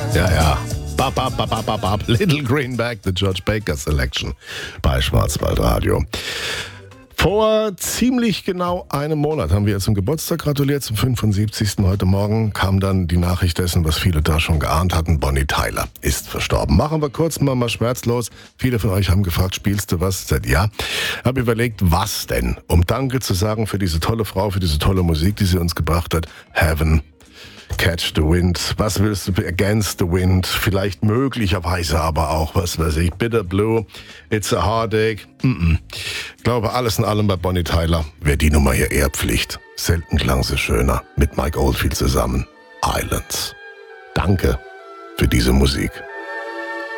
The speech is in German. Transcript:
Ja, ja. Bap, bap, bap, bap, bap, bap. Little Greenback, the George Baker Selection bei Schwarzwaldradio. Vor ziemlich genau einem Monat haben wir zum Geburtstag gratuliert, zum 75. Heute Morgen kam dann die Nachricht dessen, was viele da schon geahnt hatten. Bonnie Tyler ist verstorben. Machen wir kurz mal schmerzlos. Viele von euch haben gefragt, spielst du was? Seit ja. Habe überlegt, was denn? Um Danke zu sagen für diese tolle Frau, für diese tolle Musik, die sie uns gebracht hat. Heaven. Catch the Wind. Was willst du? Against the Wind. Vielleicht möglicherweise aber auch, was weiß ich, Bitter Blue, It's a Heartache. Ich glaube, alles in allem bei Bonnie Tyler wäre die Nummer hier eher Pflicht. Selten klang sie schöner. Mit Mike Oldfield zusammen. Islands. Danke für diese Musik.